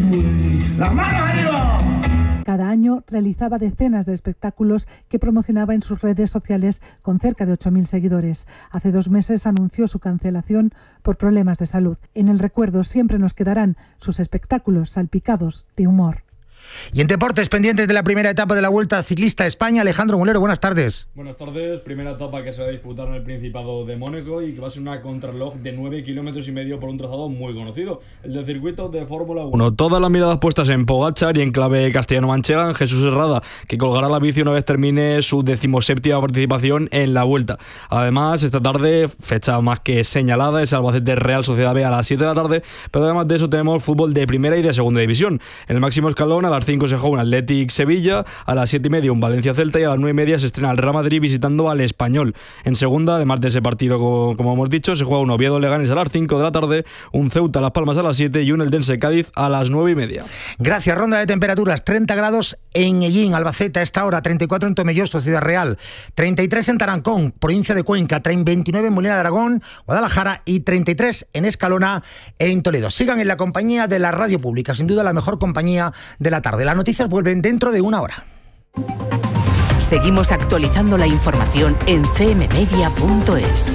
¡Las manos arriba! Cada año realizaba decenas de espectáculos que promocionaba en sus redes sociales con cerca de 8.000 seguidores. Hace 2 meses anunció su cancelación por problemas de salud. En el recuerdo siempre nos quedarán sus espectáculos salpicados de humor. Y en deportes, pendientes de la primera etapa de la Vuelta Ciclista a España, Alejandro Mulero, buenas tardes. Buenas tardes, primera etapa que se va a disputar en el Principado de Mónaco y que va a ser una contrarreloj de 9,5 kilómetros por un trazado muy conocido, el del circuito de Fórmula 1. Todas las miradas puestas en Pogačar y en clave castellano-manchega, en Jesús Herrada, que colgará la bici una vez termine su 17ª participación en la Vuelta. Además, esta tarde, fecha más que señalada, es Albacete Real Sociedad B a las 7 de la tarde, pero además de eso tenemos fútbol de primera y de segunda división. En el máximo escalón, a las 5 se juega un Athletic Sevilla, a las 7:30 un Valencia Celta y a las 9:30 se estrena el Real Madrid visitando al Español. En segunda, además de ese partido, como hemos dicho, se juega un Oviedo Leganés a las 5 de la tarde, un Ceuta Las Palmas a las 7 y un Eldense Cádiz a las 9:30. Gracias. Ronda de temperaturas: 30 grados en Ellín, Albacete a esta hora, 34 en Tomelloso, Ciudad Real, 33 en Tarancón, provincia de Cuenca, 29 en Molina de Aragón, Guadalajara y 33 en Escalona, en Toledo. Sigan en la compañía de la radio pública, sin duda la mejor compañía de la tarde. Las noticias vuelven dentro de 1 hora. Seguimos actualizando la información en cmmedia.es.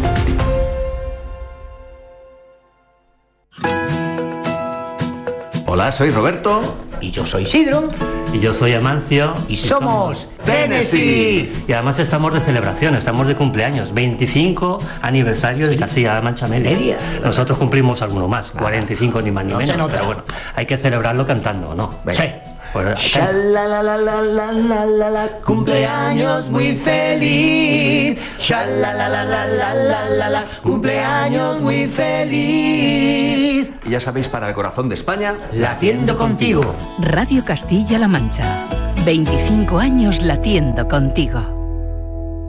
Hola, soy Roberto. Y yo soy Isidro. Y yo soy Amancio. Y somos Tennessee. Y además estamos de celebración, estamos de cumpleaños. 25 aniversario de Castilla-La Mancha Media. Nosotros cumplimos alguno más, 45 ni más ni menos. Pero bueno, hay que celebrarlo cantando, ¿no? Sí. Pues, Sha-la-la-la-la-la-la-la, cumpleaños muy feliz. Sha-la-la-la-la-la-la-la, cumpleaños muy feliz. Y ya sabéis, para el corazón de España, latiendo contigo. Radio Castilla-La Mancha. 25 años latiendo contigo.